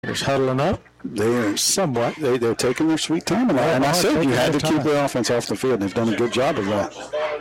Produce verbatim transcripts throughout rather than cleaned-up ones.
Tigers huddling up. They're somewhat. They, they're taking their sweet time. And, I, and I said you had to keep the offense off the field. They've done a good job of that.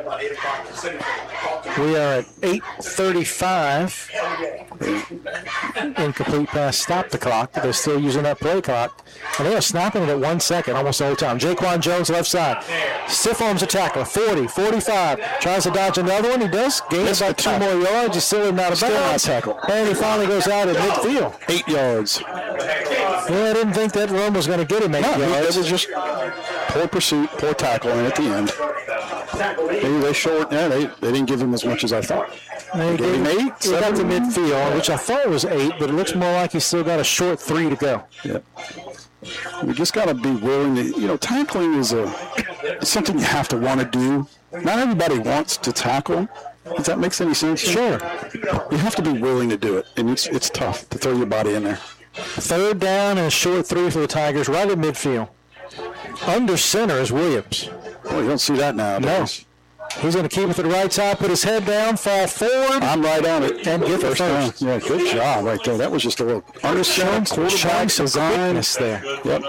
We are at eight thirty-five. Incomplete pass. Stop the clock. They're still using that play clock. And they are snapping it at one second almost the whole time. Jaquan Jones, left side. Stiff arms a tackler. forty, forty-five. Tries to dodge another one. He does. Gains about two more yards. He's still not a bounds. Tackle. And he finally goes out at midfield. Eight yards. Yeah, I didn't think that run was going to get him eight no, yards. It was just poor pursuit, poor tackling at the end. Maybe they short. Yeah, they, they didn't give him as much as I thought. They gave him eight. He got to midfield, which I thought was eight, but it looks more like he's still got a short three to go. Yep. We just got to be willing to, you know, tackling is a it's something you have to want to do. Not everybody wants to tackle. If that makes any sense? Sure. You have to be willing to do it, and it's it's tough to throw your body in there. Third down and a short three for the Tigers, right at midfield. Under center is Williams. Well, you don't see that now. No. He's going to keep it to the right side, put his head down, fall forward. I'm right on it. And get the first. Yeah, good job right there. That was just a little under center quarterback design. There. Yep.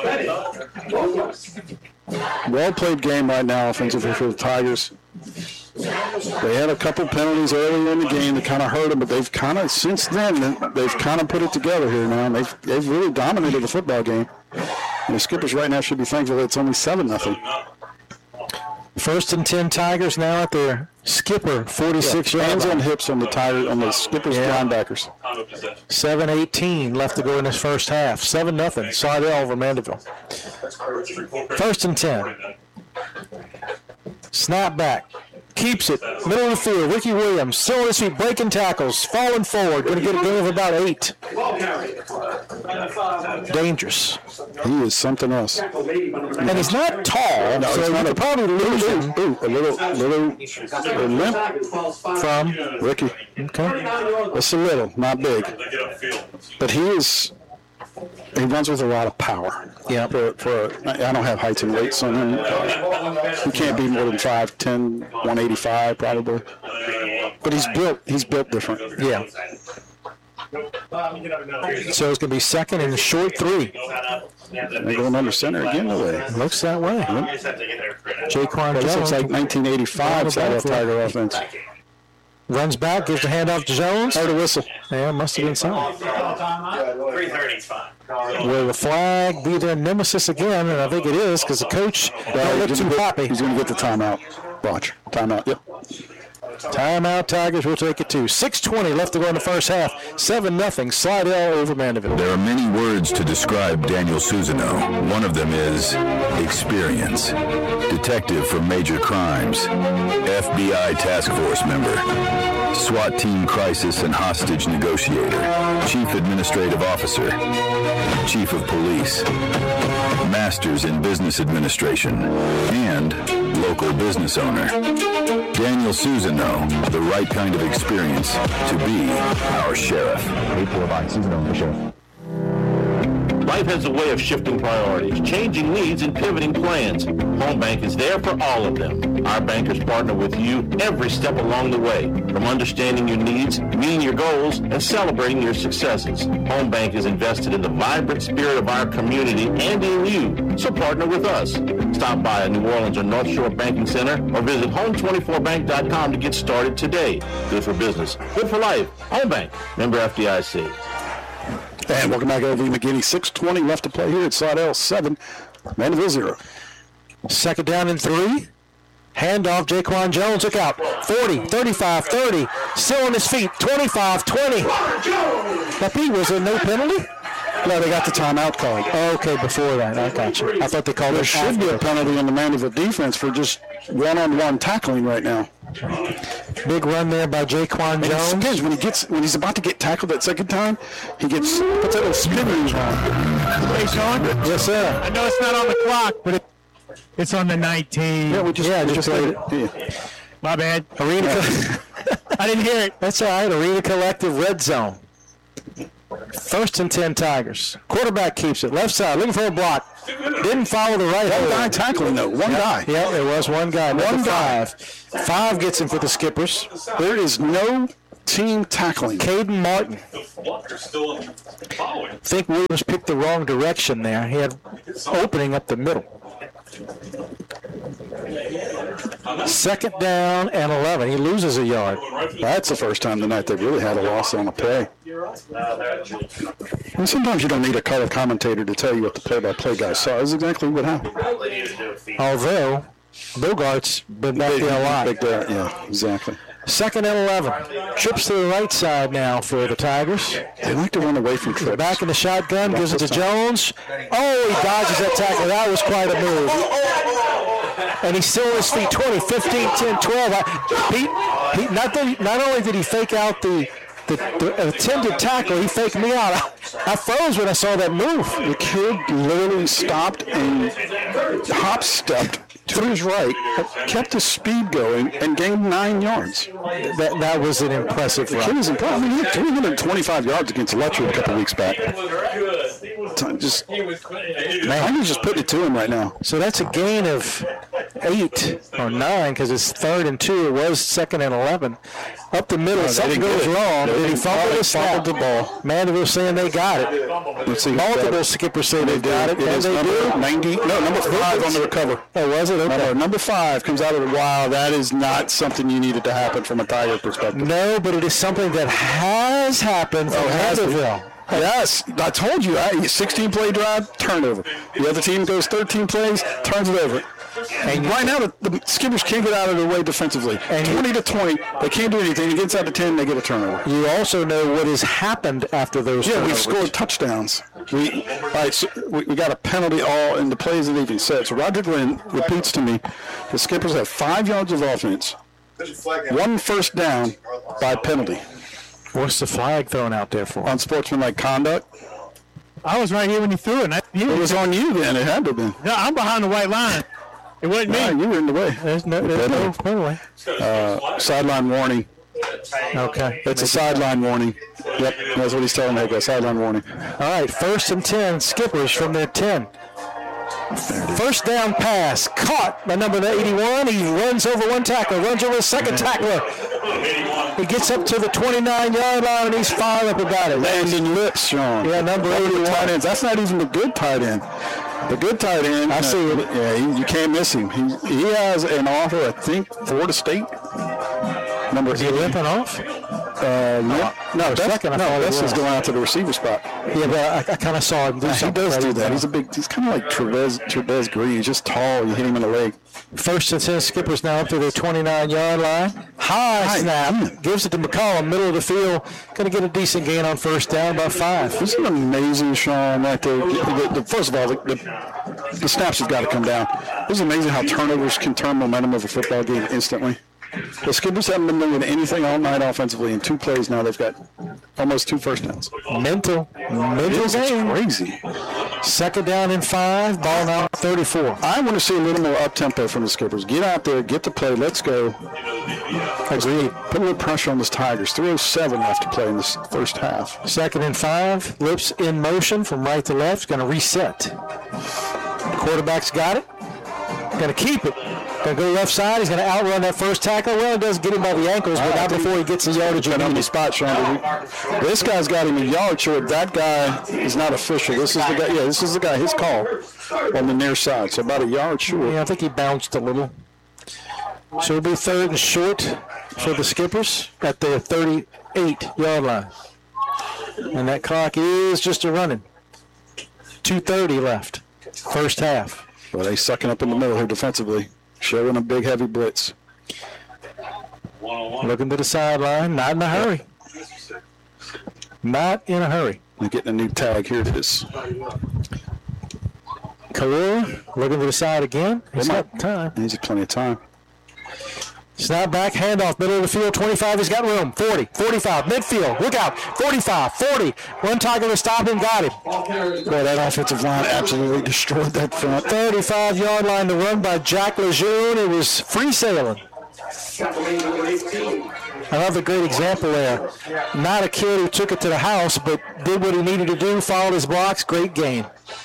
Well played game right now offensively for the Tigers. They had a couple penalties earlier in the game that kind of hurt them, but they've kind of, since then, they've kind of put it together here now, and they've, they've really dominated the football game. And the Skippers right now should be thankful that it's only seven nothing. First and ten Tigers now at their skipper, forty-six yeah, yards. Hands on hips on the Tigers, on the Skippers yeah. linebackers. seven eighteen left to go in this first half. seven nothing. Slidell over Mandeville. First and ten. Snap back. Keeps it. Middle of the field. Ricky Williams. Still on his feet. Breaking tackles. Falling forward. Going to get a gain of about eight. Dangerous. He is something else. And he's not tall. No, so he's not a, probably lose him. Ooh, a little, little, little limp from Ricky. Okay. It's a little, not big. But he is... He runs with a lot of power. Yeah. For, for I don't have heights and weights on him. He can't be more than five ten, one eighty-five probably. But he's built. He's built different. Yeah. So it's going to be second and a short three. They're going under center again today. Looks that way. Yep. Jaquan Jones. This looks like nineteen eighty-five South Tiger offense. Runs back, gives the handoff to Jones. Heard a whistle. Yeah, must have been something. three thirty is fine. Will the flag be their nemesis again? And I think it is because the coach don't look too happy. He's going to get the timeout. Watch. Timeout. Yep. Timeout, Tigers will take it to six twenty left to go in the first half. seven nothing, Slidell over Mandeville. There are many words to describe Daniel Susano. One of them is experience. Detective for major crimes. F B I task force member. SWAT team crisis and hostage negotiator. Chief administrative officer. Chief of police. Masters in business administration. And local business owner. Daniel Susano, the right kind of experience to be our sheriff. eight four five, Susano, the sheriff. Life has a way of shifting priorities, changing needs, and pivoting plans. Home Bank is there for all of them. Our bankers partner with you every step along the way, from understanding your needs, meeting your goals, and celebrating your successes. Home Bank is invested in the vibrant spirit of our community and in you, so partner with us. Stop by a New Orleans or North Shore Banking Center or visit home twenty-four bank dot com to get started today. Good for business, good for life. Home Bank, member F D I C. And welcome back, L V McGinney. six twenty left to play here at Slidell, seven. Mandeville, zero. Second down and three. Handoff, Jaquan Jones. Look out. forty, thirty-five, thirty. Still on his feet. twenty-five, twenty. Now, Pete, was there no penalty? No, they got the timeout called. Oh, okay, before that. I got you. I thought they called there it should after. be a penalty on the Mandeville defense for just one-on-one tackling right now. Big run there by Jaquan Jones. Because when he gets when he's about to get tackled that second time, he gets puts that little spin move on. Hey, Sean? Yes, sir. I know it's not on the clock, but it, it's on the nineteen. Yeah, we just, yeah, we just just played it. Yeah. My bad. Arena. I didn't hear it. That's all right. Arena Collective red zone. First and ten Tigers. Quarterback keeps it. Left side, looking for a block. Didn't follow the right One hole. guy tackling, though. One yeah, guy. Yeah, there was one guy. One Number guy. five. Five gets him for the Skippers. There is no team tackling. Caden Martin. I think Williams picked the wrong direction there. He had opening up the middle. Second down and eleven. He loses a yard. That's the first time tonight they've really had a loss on a play. And sometimes you don't need a color commentator to tell you what the play-by-play guy saw. That's exactly what happened. Although Bogart's been back there a lot. Back there, yeah, exactly. Second and eleven. Trips to the right side now for the Tigers. They like to run away from trips. Back in the shotgun, gives it to Jones. Oh, he dodges that tackle. That was quite a move. And he's still on his feet. twenty, fifteen, ten, twelve. Pete, Pete, not, that, not only did he fake out the, the, the attempted tackle, he faked me out. I, I froze when I saw that move. The kid literally stopped and hop-stepped to his right, kept his speed going, and gained nine yards. That that was an impressive The run. kid is impressive. I mean, he had three hundred twenty-five yards against Letcher a couple weeks back. Just, man, he's just putting it to him right now. So that's a gain of eight or nine because it's third and two. It was second and eleven. Up the middle, No, something they didn't goes get it. wrong. They Did he didn't- fumble they the snap? fumbled the ball. Mandeville saying they got it. Let's see. Multiple skippers say they got it, It and is they number do. ninety. No, number five on the recover. Oh, was it? Okay. Number, number five comes out of the wow. That is not something you needed to happen from a Tiger perspective. No, but it is something that has happened for Oh, has it? Mandeville. Yes, I told you. I, sixteen play drive, turnover. The other team goes thirteen plays, turns it over. And right now, the, the Skippers can't get out of their way defensively. And twenty to twenty, they can't do anything. It gets out to ten, they get a turnover. You also know what has happened after those Yeah, we've turnovers. scored touchdowns. We, all right, so we, we got a penalty all in the plays that even said. So Roger Glenn repeats to me, the Skippers have five yards of offense, one first down by penalty What's the flag thrown out there for? on sportsmanlike conduct. I was right here when you threw it. I, you, It was on you then. It had to have been. no, I'm behind the white line. It wasn't me. Yeah, you were in the way. There's no, there's no penalty. Uh, sideline warning. Okay. It's a sideline warning. Yep, that's what he's telling me. A sideline warning. All right, first and ten, Skippers from their ten. First down pass, caught by number eighty-one. He runs over one tackler, runs over a second tackler. He gets up to the twenty-nine-yard line, and he's fired up about it. Landon Lips, Sean. Yeah, number eighty-one. Tight ends. That's not even the good tight end. The good tight end. I see it. Yeah, he, you can't miss him. He, he has an offer, I think, Florida State. Number Is he limping off? Uh, limp? No, that's, second, I no, thought it that's was. just going out to the receiver spot. Yeah, but I, I kind of saw him do Yeah, he something. does right do in that. there. He's a big. He's kind of like Trevez, Trevez Green. He's just tall. You hit him in the leg. First and ten, Skippers now up to their twenty-nine-yard line. High High. snap, gives it to McCollum, middle of the field. Going to get a decent gain on first down by five. This is amazing, Sean. Right there. The, the, first of all, the, the, the snaps have got to come down. This is amazing how turnovers can turn momentum of a football game instantly. The Skippers haven't been doing anything all night offensively. In two plays now, they've got almost two first downs. Mental, mental It's game. crazy. Second down and five, ball now thirty-four. I want to see a little more up-tempo from the Skippers. Get out there, get the play, let's go. Agreed. Put a little pressure on this Tigers. three oh seven left to play in this first half. Second and five, Lips in motion from right to left, going to reset. Quarterback's got it, going to keep it. Going to go left side. He's going to outrun that first tackle. Well, it does get him by the ankles, but not before he gets the yardage. Got on the needed. spot, Sean. This guy's got him a yard short. That guy is not official. This is the guy. Yeah, this is the guy. His call on the near side. So about a yard short. Yeah, I think he bounced a little. So it'll be third and short for the Skippers at their thirty-eight-yard line. And that clock is just a running. two thirty left, first half. Well, they sucking up in the middle here defensively, showing a big heavy blitz. Looking to the sideline, not in a hurry. Not in a hurry. They're getting a new tag. Here it is. Kalura looking to the side again. He's might- got time. He's got plenty of time. Snap back, handoff, middle of the field, twenty-five, he's got room, forty, forty-five, midfield, look out, forty-five, forty, one Tiger to stop him, got him. Boy, that offensive line absolutely destroyed that front. thirty-five-yard line to run by Jack Lejeune, it was free sailing. Another great example there. Not a kid who took it to the house, but did what he needed to do, followed his blocks, great game.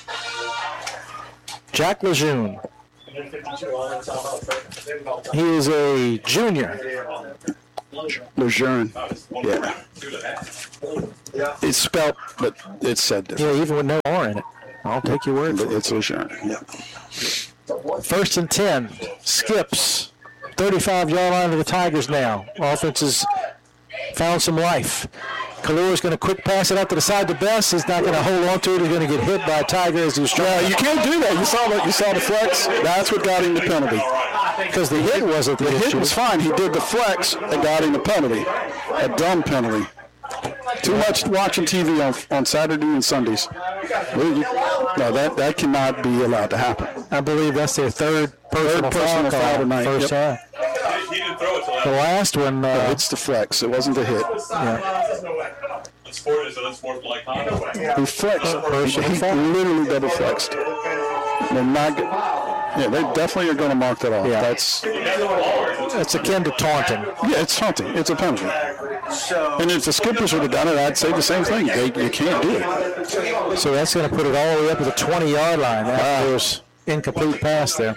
Jack Lejeune. He is a junior. Lejeune. Yeah. It's spelled, but it's said different. Yeah, even with no R in it. I'll take your word for But it. it's Lejeune. Yeah. First and ten. Skips. thirty-five-yard line of the Tigers now. Offense has found some life. Kalua's going to quick pass it out to the side to Best. He's not going to hold on to it. He's going to get hit by a Tiger as he was trying. Yeah, you can't do that. You saw the, you saw the flex. That's what got him the penalty. Because the hit wasn't the, The hit issue. was fine. He did the flex and got him the penalty. A dumb penalty. Too much watching T V on on Saturday and Sundays. Well, you- No, that, that cannot be allowed to happen. I believe that's their third personal, personal foul, foul call tonight, First yep. half. He didn't throw it to The that. last one, uh, It's the flex. It wasn't the hit. It's sport is it's sport like conduct. He flexed. Personal He foul. literally double flexed. They're not. go- Yeah, they definitely are going to mark that off. Yeah. That's it's akin to taunting. yeah, it's taunting. It's a penalty. And if the Skippers would have done it, I'd say the same thing. They, you can't do it. So that's going to put it all the way up to the twenty-yard line after those incomplete pass there.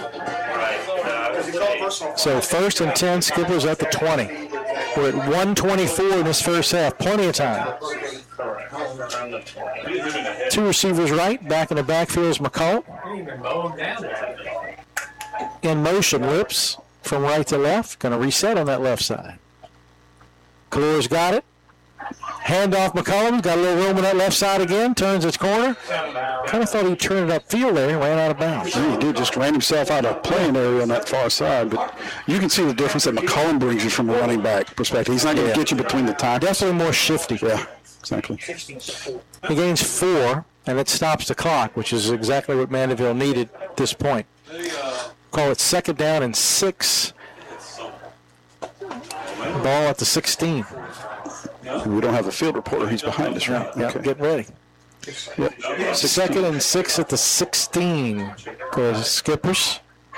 So first and ten, Skippers at the twenty. We're at one twenty-four in this first half. Plenty of time. Two receivers right. Back in the backfield is McCall. In motion, whips from right to left. Going to reset on that left side. Kalua's got it. Handoff McCollum. Got a little room on that left side again. Turns its corner. Kind of thought he turned it upfield there and ran out of bounds. Yeah, he did just ran himself out of playing area on that far side. But you can see the difference that McCollum brings you from a running back perspective. He's not going to Yeah. get you between the tackles. Definitely more shifty. Yeah, exactly. He gains four, and it stops the clock, which is exactly what Mandeville needed at this point. Call it second down and six. Ball at the sixteen. We don't have a field reporter. He's behind us, right? Yeah, get ready. Yep. Second and six at the sixteen. Goes Skippers.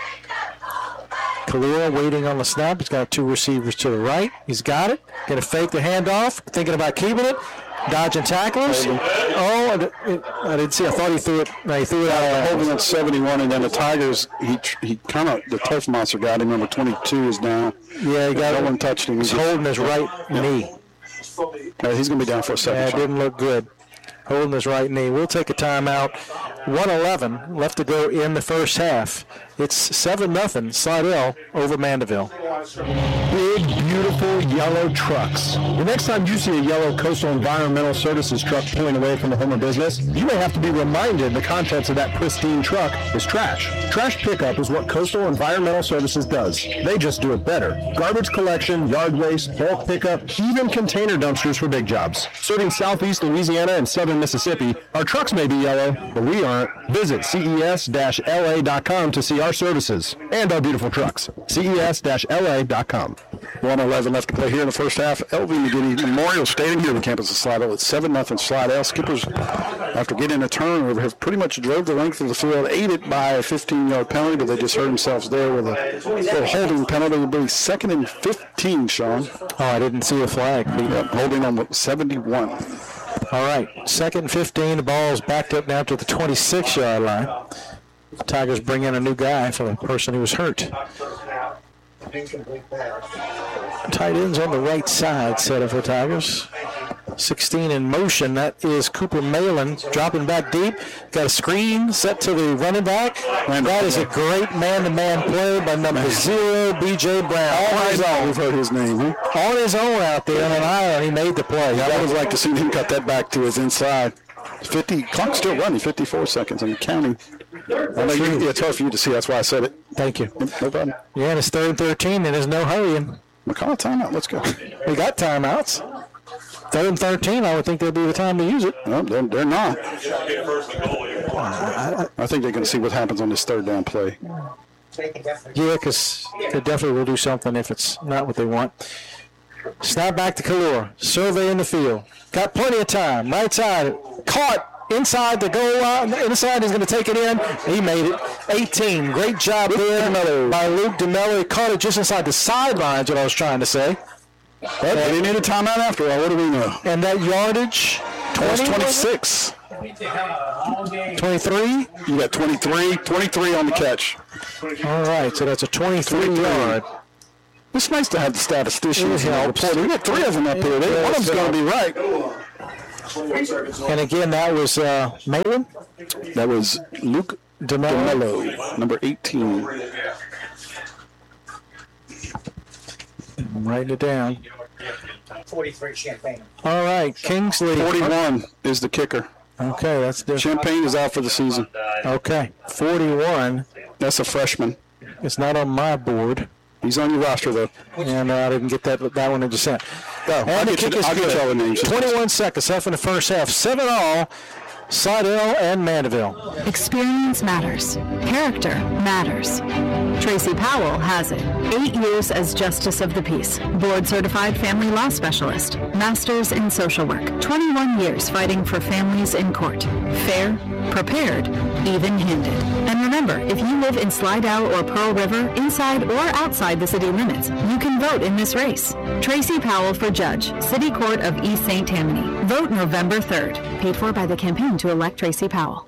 Kalua waiting on the snap. He's got two receivers to the right. He's got it. Going to fake the handoff. Thinking about keeping it. Dodging tacklers. Oh, I di- I didn't see. I thought he threw it. No, he threw it out of bounds. Holding at seventy-one, and then the Tigers, he he kind of, the tough monster got him. Number twenty-two is down. Yeah, he got No it. one touched him. He's He just- holding his right knee. Uh, he's going to be down for a Yeah, second. it didn't look good. Holding his right knee. We'll take a timeout. one eleven left to go in the first half. It's seven nothing Slidell over Mandeville. Big, beautiful yellow trucks. The next time you see a yellow Coastal Environmental Services truck pulling away from the home of business, you may have to be reminded the contents of that pristine truck is trash. Trash pickup is what Coastal Environmental Services does. They just do it better. Garbage collection, yard waste, bulk pickup, even container dumpsters for big jobs. Serving southeast Louisiana and southern Mississippi, our trucks may be yellow, but we aren't. Visit C E S L A dot com to see our services and our beautiful trucks. C E S L A dot com. one eleven left to play here in the first half. L V McGinney Memorial Stadium here on the campus of Slidell. It's seven nothing Slidell. Skippers, after getting a turn, have pretty much drove the length of the field, aided by a fifteen-yard penalty, but they just hurt themselves there with a little holding penalty. It'll be second and fifteen, Sean. Oh, I didn't see a flag. Yep, holding on seventy-one. All right, second and fifteen. The ball's backed up now to the twenty-six-yard line. Tigers bring in a new guy for the person who was hurt. Tight ends on the right side set up for Tigers. sixteen in motion. That is Cooper Malin dropping back deep. Got a screen set to the running back. That is a great man-to-man play by number zero, B J Brown. On his own. We've heard his name, huh? On his own out there on an island, he made the play. I always like to see him cut that back to his inside. fifty, clock's still running, fifty-four seconds, and counting. I know you, yeah, it's hard for you to see, that's why I said it. Thank you. No problem. Yeah, and it's third and thirteen, and there's no hurrying. McCall, timeout, let's go. We got timeouts. Third and thirteen, I would think that'd be the time to use it. No, they're, they're not. Get first and goal here. I think they're going to see what happens on this third down play. Yeah, because they definitely will do something if it's not what they want. Snap back to Kalua. Survey in the field. Got plenty of time. Right side. Caught inside the goal line. Inside, he's going to take it in. He made it. eighteen. Great job there by Luke DeMello. He caught it just inside the sidelines, what I was trying to say. But they didn't need a timeout after all. What do we know? And that yardage, That's twenty, twenty-six. twenty-three. You got twenty-three. twenty-three on the catch. All right, so that's a twenty-three yard. It's nice to have the statisticians It and the helps. reporter. We got three of them up here. They, one of them's going to be right. And again, that was uh, Maitland? That was Luke DeMello. DeMello, number eighteen. I'm writing it down. forty-three Champagne. All right, Kingsley. forty-one is the kicker. Okay, that's different. Champagne is out for the season. Okay, forty-one. That's a freshman. It's not on my board. He's on your roster, though. And uh, I didn't get that that one in descent. Go. And I'll the get, kick you, is I'll get you all the good. names. twenty-one seconds left in the first half. Seven all. Slidell and Mandeville. Experience matters. Character matters. Tracy Powell has it. Eight years as Justice of the Peace. Board-certified family law specialist. Masters in social work. twenty-one years fighting for families in court. Fair, prepared, even-handed. And remember, if you live in Slidell or Pearl River, inside or outside the city limits, you can vote in this race. Tracy Powell for Judge, City Court of East Saint Tammany. Vote November third. Paid for by the campaign to elect Tracy Powell.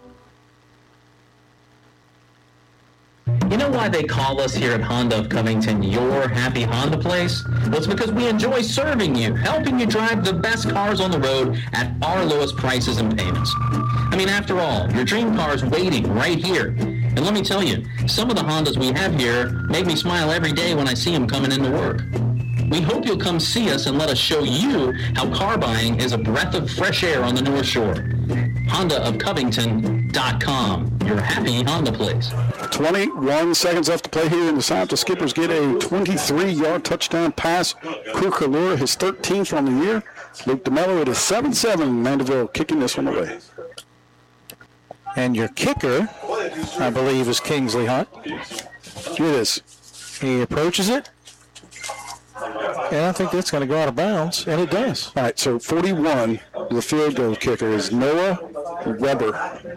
You know why they call us here at Honda of Covington your happy Honda place? Well, it's because we enjoy serving you, helping you drive the best cars on the road at our lowest prices and payments. I mean, after all, your dream car is waiting right here. And let me tell you, some of the Hondas we have here make me smile every day when I see them coming into work. We hope you'll come see us and let us show you how car buying is a breath of fresh air on the North Shore. Honda of Covington dot com, your happy Honda place. twenty-one seconds left to play here in the South. The Skippers get a twenty-three-yard touchdown pass. Kukalura, his thirteenth on the year. Luke DeMello at a seven seven. Mandeville kicking this one away. And your kicker, I believe, is Kingsley Hunt. Here it is. He approaches it. And I think that's going to go out of bounds, and it does. All right, so forty-one, the field goal kicker is Noah Weber.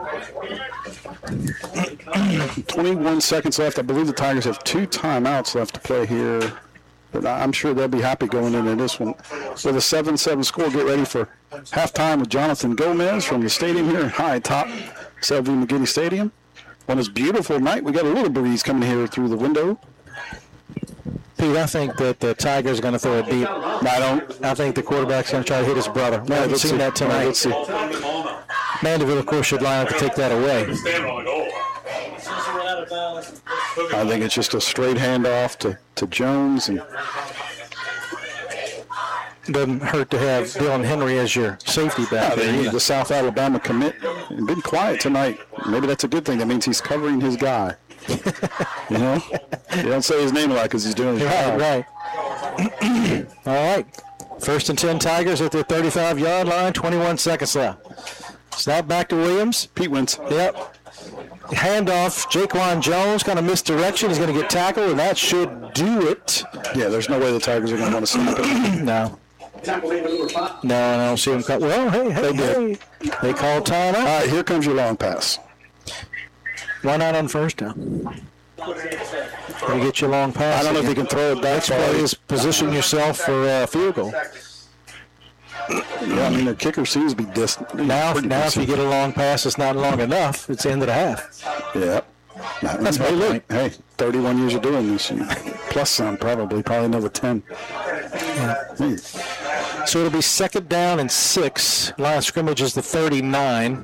twenty-one seconds left. I believe the Tigers have two timeouts left to play here. But I'm sure they'll be happy going into this one. With a seven seven score, get ready for halftime with Jonathan Gomez from the stadium here in high top Selby McGinney Stadium. On this beautiful night, we got a little breeze coming here through the window. Pete, I think that the Tigers are going to throw a deep. I don't. I think the quarterback's going to try to hit his brother. We haven't seen that tonight. Let's see. Mandeville, of course, should line up to take that away. Stand on the goal. I think it's just a straight handoff to, to Jones. And doesn't hurt to have Dylan Henry as your safety back. yeah, there, the, either. the South Alabama commit. Been quiet tonight. Maybe that's a good thing. That means he's covering his guy. You know? You don't say his name a lot because he's doing his job. Right, right. All right. First and ten Tigers at their thirty-five-yard line, twenty-one seconds left. Snap back to Williams. Pete wins. Yep. Handoff, Jaquan Jones kind of misdirection. He's going to get tackled, and that should do it. Yeah, there's no way the Tigers are going to want to snap it. No. No, I don't see him cut. Well, hey, hey, They hey. did. They called timeout. All right, here comes your long pass. Why not on first down? You get your long pass. I don't know if again. you can throw it back. Next play is position yourself for a field goal. Yeah, I mean, the kicker seems to be distant. Now, now if you get a long pass, it's not long enough. It's the end of the half. Yeah. That's my hey, look, point. hey, thirty-one years of doing this. You, plus some, probably. Probably another ten. Hey, So it'll be second down and six. Line of scrimmage is the thirty-nine.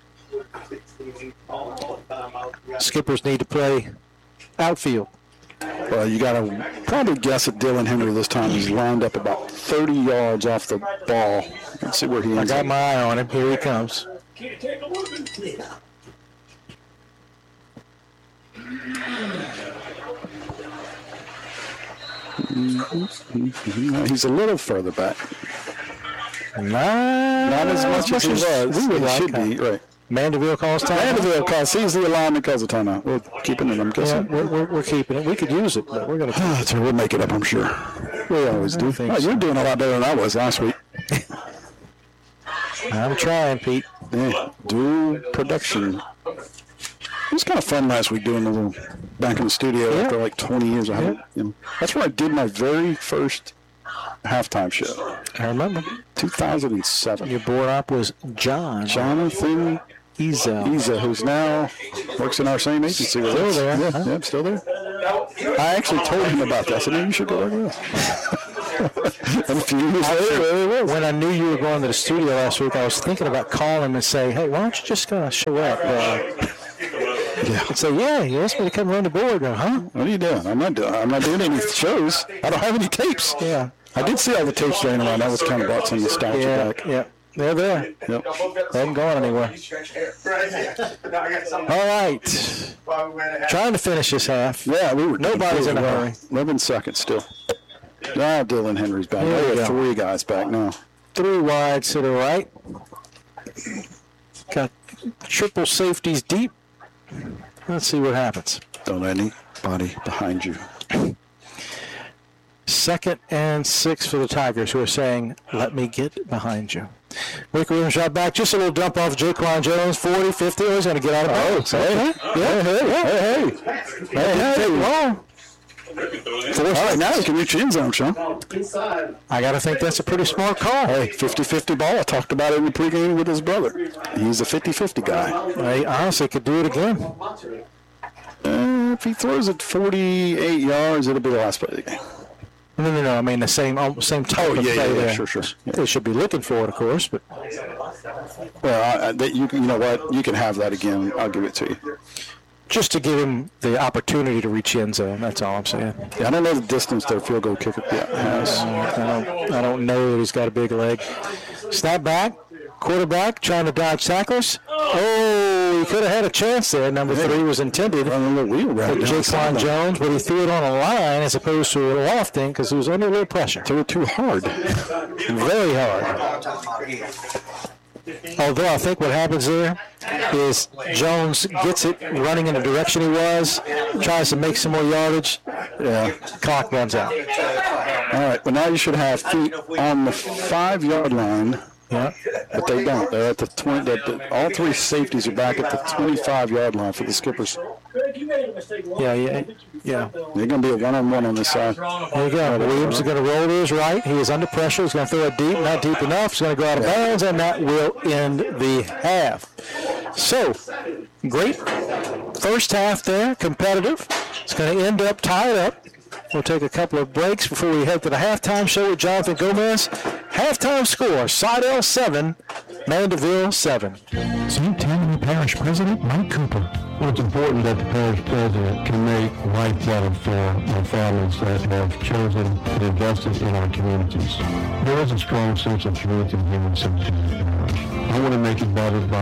Skippers need to play outfield. well, you got to probably guess at Dylan Henry this time. He's lined up about thirty yards off the ball. Let's see where he I ends got up. my eye on him. Here he comes. He's a little further back. Not, Not as much as he was. we would He like. should be, right. Mandeville calls time. Mandeville calls. Sees the alignment calls the timeout. We're keeping it, I'm Yeah, guessing. we're, we're, we're keeping it. We could use it, but we're going to. So we'll make it up, I'm sure. We always do. think Oh, so. you're doing a lot better than I was last week. I'm trying, Pete. Yeah, dual production. It was kind of fun last week doing a little back in the studio Yeah. after like twenty years. I haven't, Yeah. you know, that's where I did my very first halftime show, I remember. two thousand seven. Your board op was John. Jonathan Ezel. Isa, who's now works in our same agency. With Still us. there, Yeah, huh? yeah, still there. I actually told him about that. I said, "Man, you should go work with us." And a few years later, there he was. When I knew you were going to the studio last week, I was thinking about calling him and say, hey, why don't you just kind of show up? Uh, Yeah. and say, yeah, he asked me to come run the board. Go, huh? What are you doing? I'm not doing. I'm not doing any shows. I don't have any tapes. Yeah. I did see all the tapes laying around. That was kind of brought some nostalgia Yeah, back. yeah. They're there. Yep. They haven't gone anywhere. All right. Trying to finish this half. Yeah, we were. Nobody's in a well, hurry. eleven seconds still. Ah, Dylan Henry's back. There There we we go. three guys back now. Three wide to the right. Got triple safeties deep. Let's see what happens. Don't let anybody behind you. Second and six for the Tigers, who are saying, let me get behind you. Rick Williams shot back. Just a little dump off Jaquan Jones. forty, fifty. Oh, he's going to get out of bounds. hey, Okay. hey, hey, hey, hey, hey, hey, Long. All right, now you can reach the end zone, Sean. I got to think that's a pretty smart call. Hey, fifty-fifty ball. I talked about it in the pregame with his brother. He's a fifty-fifty guy. He honestly could do it again. Uh, if he throws it forty-eight yards, it'll be the last play of the game. No, no, no. I mean the same, um, same type Oh, of yeah, play yeah, yeah, there. sure, sure. Yeah. They should be looking for it, of course, but Well, I, I, that you, can- you know what? You can have that again. I'll give it to you. just to give him the opportunity to reach end zone. That's all I'm saying. Yeah, I don't know the distance their field goal kicker has. I don't, I don't know that he's got a big leg. Snap back, quarterback trying to dodge tacklers. Oh, he could have had a chance there. Number three was intended for Running a little wheel route. Jaquan Jones, but he threw it on a line as opposed to a lofting because he was under a little pressure. Threw it too hard. Very hard. Although I think what happens there is Jones gets it running in the direction he was, tries to make some more yardage, yeah, clock runs out. All right, well, now you should have feet on the five-yard line. Yeah. But they don't. They're at the twenty. The, the, all three safeties are back at the twenty-five-yard line for the Skippers. Yeah, yeah, yeah. They're going to be a one-on-one on this side. There you go. Williams is going to roll to his right. He is under pressure. He's going to throw it deep, not deep enough. He's going to go out of bounds, and that will end the half. So, great first half there, competitive. It's going to end up tied up. We'll take a couple of breaks before we head to the halftime show with Jonathan Gomez. Halftime score, Sidell seven, Mandeville seven. Saint Tammany Parish President Mike Cooper. Well, it's important that the parish president can make life better for our families that have chosen and invested in our communities. There is a strong sense of community here in Saint Tammany Parish. I want to make it better by